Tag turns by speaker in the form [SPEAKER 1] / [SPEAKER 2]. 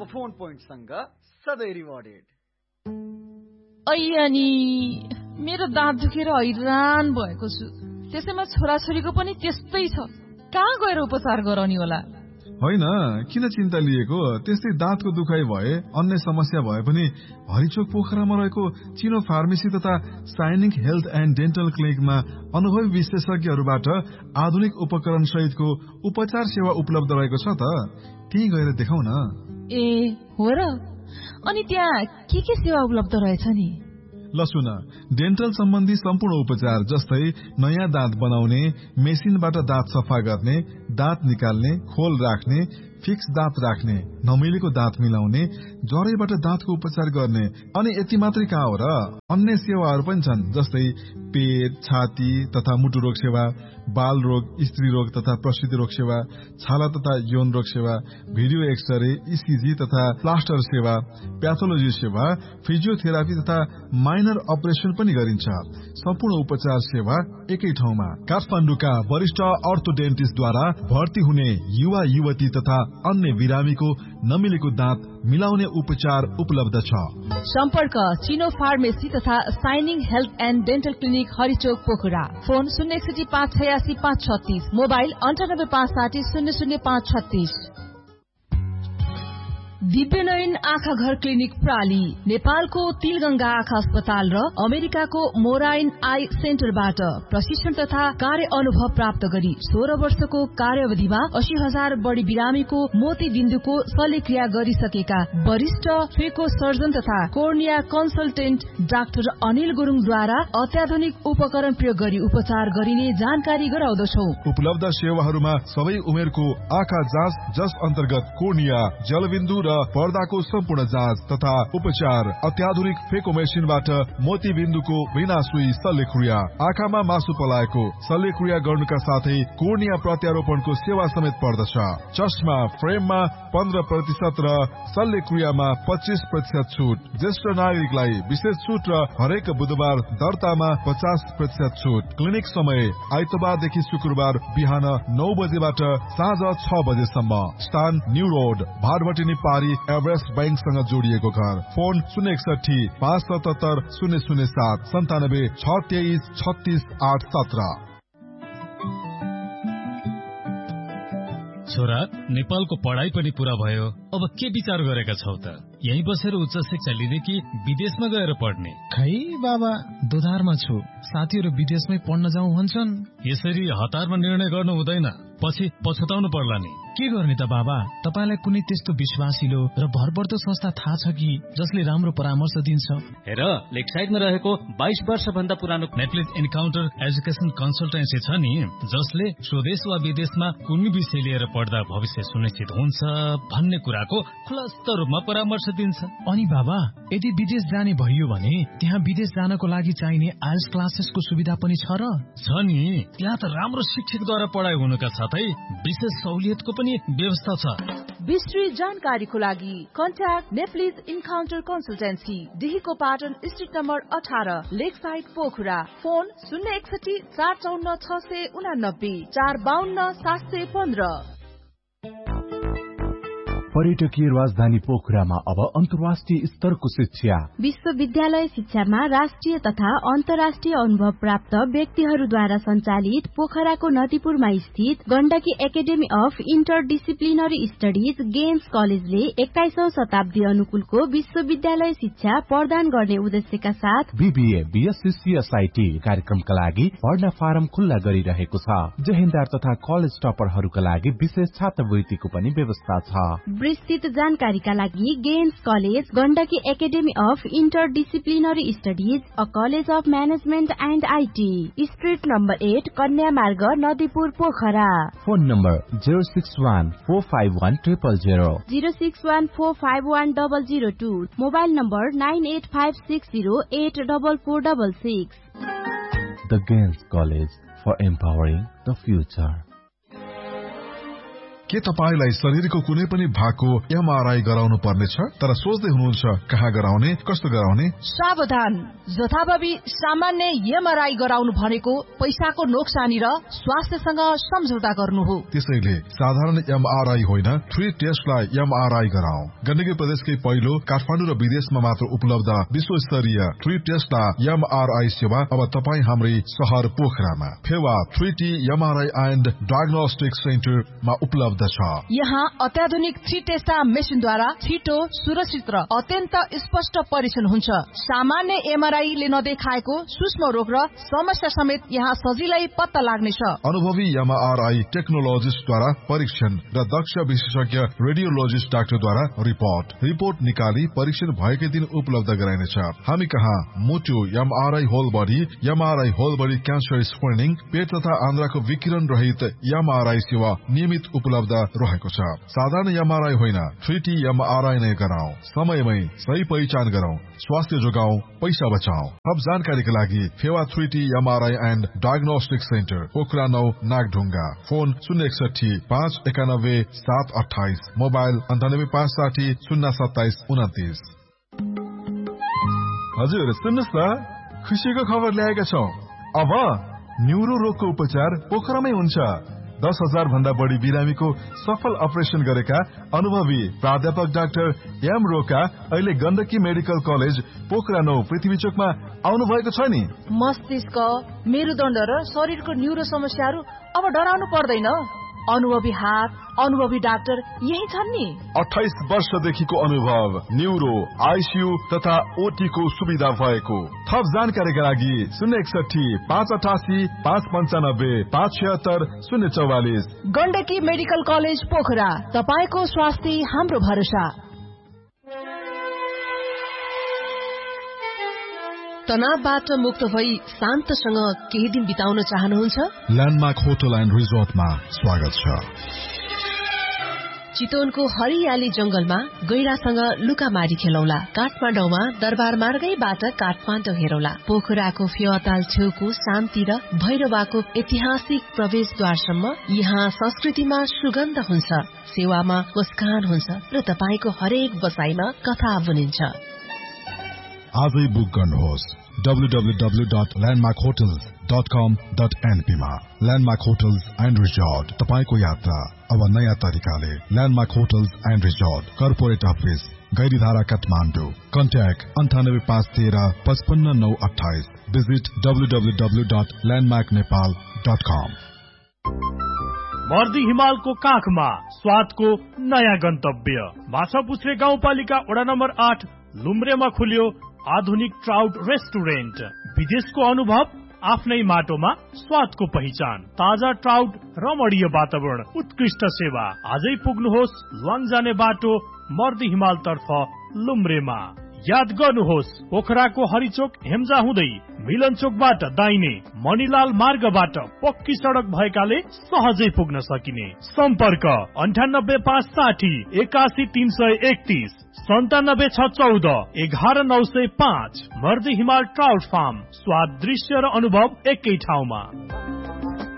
[SPEAKER 1] Phone पोइन्टसँग सधैँ rewarded.
[SPEAKER 2] अनि मेरो दाँत दुखेर हैरान भएको छु। त्यसैमा छोराछोरीको पनि त्यस्तै छ। कहाँ गएर उपचार गराउने होला?
[SPEAKER 3] होइन, किन चिन्ता लिएको? त्यस्तै दाँतको दुखाइ भए, अन्य समस्या भए पनि हरिचोक पोखरामा रहेको चिनो फार्मेसी तथा साइनिक हेल्थ एन्ड डेन्टल क्लिनिकमा अनुभवी विशेषज्ञहरूबाट आधुनिक उपकरण सहितको उपचार सेवा उपलब्ध रहेको छ त। त्यही गएर देखाउ न।
[SPEAKER 2] ए हो र? अनि त्यहाँ के सेवा उपलब्ध रहेछ नि?
[SPEAKER 3] ल सुन, डेन्टल सम्बन्धी सम्पूर्ण उपचार जस्तै नयाँ दाँत बनाउने, मेसिनबाट दाँत सफा गर्ने, दाँत निकाल्ने, खोल राख्ने, फिक्स दाँत राख्ने, नमिलेको दाँत मिलाउने, ज्वरैबाट दाँतको उपचार गर्ने। अनि यति मात्रै कहाँ हो र, अन्य सेवाहरू पनि छन् जस्तै पेट, छाती तथा मुटु रोग सेवा, बाल रोग, स्त्री रोग तथा प्रसूति रोग सेवा, छाला तथा यौन रोग सेवा, भिडियो एक्सरे, इसिजी तथा प्लास्टर सेवा, प्याथोलोजी सेवा, फिजियोथेरापी तथा माइनर अपरेसन पनि गरिन्छ। सम्पूर्ण उपचार सेवा एकै ठाउँमा। काठमाडौँका वरिष्ठ अर्थोडेन्टिस्टद्वारा भर्ती हुने युवा युवती तथा अन्य बिरामीको नमिलेको दाँत मिलाउने उपचार उपलब्ध छ।
[SPEAKER 2] सम्पर्क चिनो फार्मेसी तथा shining health and dental clinic, हरिचोक, Pokhara. Phone 061-586-536, mobile 98-560-00-536। दिव्यनयन आँखा घर क्लिनिक प्राली नेपालको तिलगंगा आँखा अस्पताल र अमेरिकाको मोराइन आई सेन्टरबाट प्रशिक्षण तथा कार्य अनुभव प्राप्त गरी 16 वर्षको कार्यावधिमा 80,000 बढी बिरामीको मोतीबिन्दुको शल्यक्रिया गरिसकेका वरिष्ठ फेको सर्जन तथा कोर्निया कन्सल्टेन्ट डाक्टर अनिल गुरुङद्वारा अत्याधुनिक उपकरण प्रयोग गरी उपचार गरिने जानकारी गराउँदछौ।
[SPEAKER 3] उपलब्ध सेवाहरूमा सबै उमेरको आँखा जाँच, जस अन्तर्गत कोर्निया, जलबिन्दु र पर्दाको सम्पूर्ण जाँच तथा उपचार, अत्याधुनिक फेको मेसिनबाट मोतीबिन्दुको बिना सुई शल्यक्रिया, आँखामा मासु पलाएको शल्यक्रिया गर्नुका साथै कोर्निया प्रत्यारोपणको सेवा समेत पर्दछ। चस्मा फ्रेममा 15% र शल्यक्रियामा 25% छुट। ज्येष्ठ नागरिकलाई विशेष छुट र हरेक बुधबार दर्तामा 50% छुट। क्लिनिक समय आइतबारदेखि शुक्रबार बिहान 9 बजेबाट साँझ 6 बजेसम्म। स्थान न्यू रोड, भारभटिनी पारी, एभरेस्ट बैंकसँग जोडिएको घर। फोन 061-577-007, 97-623-36-817।
[SPEAKER 4] छोरा, नेपालको पढाइ पनि पूरा भयो, अब के विचार गरेका छौ त? यही बसेर उच्च शिक्षा लिने कि विदेशमा गएर पढ्ने?
[SPEAKER 5] खै बाबा, दोधारमा छु। साथीहरू विदेशमै पढ्न जाउँ भन्छन्।
[SPEAKER 4] यसरी हतारमा निर्णय गर्नु हुँदैन, पछि पछुताउनु पर्ला नि।
[SPEAKER 5] के गर्ने त बाबा? तपाईलाई कुनै त्यस्तो विश्वासिलो र भरपर्दो संस्था थाहा छ कि जसले राम्रो परामर्श दिन्छ?
[SPEAKER 4] हेर, लेकसाइडमा रहेको 22 वर्ष भन्दा पुरानो नेप्लिज इन्काउन्टर एजुकेसन कन्सल्टेन्सी छ नि, जसले स्वदेश वा विदेशमा कुनै विषय लिएर पढ्दा भविष्य सुनिश्चित हुन्छ भन्ने कुराको खुलस्त रूपमा परामर्श दिन्छ।
[SPEAKER 5] अनि बाबा, यदि विदेश जाने भइयो भने त्यहाँ विदेश जानको लागि चाहिने आइएल्स क्लासेसको सुविधा पनि छ र?
[SPEAKER 4] छ नि, त्यहाँ त राम्रो शिक्षकद्वारा पढाइ हुनुका साथै विशेष सहुलियतको पनि व्यवस्था छ।
[SPEAKER 2] विस्तृत जानकारीको लागि contact Nepalese encounter consultancy, डिहीको Patan street number 18, Lakeside, Pokhara. Phone 061-454-689, 452-715।
[SPEAKER 6] पर्यटकीय राजधानी पोखरामा अब अन्तर्राष्ट्रिय स्तरको शिक्षा।
[SPEAKER 7] विश्वविद्यालय शिक्षामा राष्ट्रिय तथा अन्तर्राष्ट्रिय अनुभव प्राप्त व्यक्तिहरूद्वारा सञ्चालित पोखराको नदीपुरमा स्थित Gandaki academy of interdisciplinary studies games कलेजले 21औं शताब्दी अनुकूलको विश्वविद्यालय शिक्षा प्रदान गर्ने उद्देश्यका साथ
[SPEAKER 6] बीबीए, बीएससी, सीएसआईटी कार्यक्रमका लागि भर्ना फारम खुल्ला गरिरहेको छ। जहेन्दार तथा कलेज टपरहरूका लागि विशेष छात्रवृत्तिको पनि व्यवस्था छ।
[SPEAKER 7] विस्तृत जानकारीका लागि games college, Gandaki academy of interdisciplinary studies, a college of management and IT, street number 8, कन्या मार्ग, Nadipur, Pokhara.
[SPEAKER 6] Phone number 061-451-000,
[SPEAKER 7] 061-451-002, mobile number 9856084466।
[SPEAKER 6] The Games College for empowering the future.
[SPEAKER 3] के तपाईलाई शरीरको कुनै पनि भागको एमआरआई गराउनु पर्नेछ तर सोच्दै हुनुहुन्छ कहाँ गराउने कस्तो गराउने?
[SPEAKER 2] सावधान, जथाभावी सामान्य एमआरआई गराउनु भनेको पैसाको नोक्सानी र स्वास्थ्यसँग सम्झौता गर्नु हो।
[SPEAKER 3] त्यसैले साधारण एमआरआई होइन 3 टेस्टलाई एमआरआई गराऊ। गण्डकी प्रदेशकै पहिलो काठमाडौँ र विदेशमा मात्र उपलब्ध विश्वस्तरीय 3 टेस्टलाई एमआरआई सेवा अब तपाईँ हाम्रै शहर पोखरामा Phewa 3T MRI and diagnostic सेन्टरमा उपलब्ध छ।
[SPEAKER 2] यहाँ अत्याधुनिक 3 टेस्टा मेसिनद्वारा छिटो, सुरक्षित र अत्यन्त स्पष्ट परीक्षण हुन्छ। सामान्य एमआरआई ले नदेखाएको सूक्ष्म रोग र समस्या समेत यहाँ सजिलै पत्ता लाग्नेछ।
[SPEAKER 3] अनुभवी एमआरआई टेक्नोलोजिस्टद्वारा परीक्षण र दक्ष विशेषज्ञ रेडियोलोजिस्ट डाक्टरद्वारा रिपोर्ट निकाली परीक्षण भएकै दिन उपलब्ध गराइनेछ। हामी कहाँ मुटु MRI whole body cancer screening, पेट तथा आन्द्राको विकिरण रहित एमआरआई सेवा नियमित उपलब्ध रहेको छ। साधारण एमआरआई होइन 3T एमआरआई नै गराऊ। समयमै सही पहिचान गरौं, स्वास्थ्य जोगाऊ, पैसा बचाऊ। थप जानकारीका लागि Phewa 3T MRI and diagnostic centre Pokhara 9 Nagdhunga. Phone 061 591 728, mobile 98 560 027 29। हजुर सुन्नुहोस् न, खुसीको खबर ल्याएका छौं। अब न्युरो रोगको उपचार पोखरामै हुन्छ। 10,000 भन्दा बढी बिरामीको सफल अपरेसन गरेका अनुभवी प्राध्यापक डाक्टर एम रोका अहिले गण्डकी मेडिकल कलेज पोखरा 9 पृथ्वीचोकमा आउनु भएको छ नि।
[SPEAKER 2] मस्तिष्क, मेरुदण्ड र शरीरको न्युरो समस्याहरू अब डराउनु पर्दैन। अनुभवी हात, अनुभवी डाक्टर यही छन् नि।
[SPEAKER 3] 28 वर्षदेखिको अनुभव, न्युरो, आइसियु तथा ओटी को सुविधा भएको। थप जानकारीका लागि 061 588 595 576 044।
[SPEAKER 2] गण्डकी मेडिकल कलेज पोखरा, तपाईको स्वास्थ्य हाम्रो भरोसा। तनावबाट मुक्त भई शान्तसँग केही दिन बिताउन चाहनुहुन्छ?
[SPEAKER 3] ल्यान्डमार्क होटल एन्ड रिजोर्टमा स्वागत छ।
[SPEAKER 2] चितवनको हरियाली जंगलमा गैरासँग लुकामारी खेलौला। काठमाडौँमा दरबार मार्गैबाट काठमाडौँ हेरौला। पोखराको फेवाताल छेउको शान्ति र भैरवाको ऐतिहासिक प्रवेशद्वारसम्म यहाँ संस्कृतिमा सुगन्ध हुन्छ, सेवामा मुस्कान हुन्छ र तपाईको हरेक बसाइमा कथा बुनिन्छ।
[SPEAKER 3] आजै बुक गर्नुहोस् www.landmarkhotels.com.np मा। ल्यान्डमार्क होटल्स एन्ड रिजोर्ट, तपाईको यात्रा अब नयाँ तरिकाले। Landmark hotels and resort, corporate office, Gairidhara Kathmandu. Contact 98 513 55 928। Visit www.landmarknepal.com।
[SPEAKER 8] मर्दी हिमालको काखमा स्वादको नयाँ गन्तव्य माछापुछ्रे गाउँपालिका वडा नम्बर 8 लुम्रेमा खुल्यो आधुनिक ट्राउट रेस्टुरेन्ट। विदेशको अनुभव आफ्नै माटोमा स्वादको पहिचान, ताजा ट्राउट, रमणीय वातावरण, उत्कृष्ट सेवा। आजै पुग्नुहोस् ल्वाङ जाने बाटो मर्दी हिमाल तर्फ लुम्रेमा। याद गर्नुहोस् पोखराको हरिचोक हेम्जा हुँदै मिलन चोकबाट दाहिने मणिलाल मार्गबाट पक्की सडक भएकाले सहजै पुग्न सकिने। सम्पर्क 98 560 81 331 97 614 11 905। मर्दी हिमाल ट्राउट फार्म, स्वाद, दृश्य र अनुभव एकै ठाउँमा।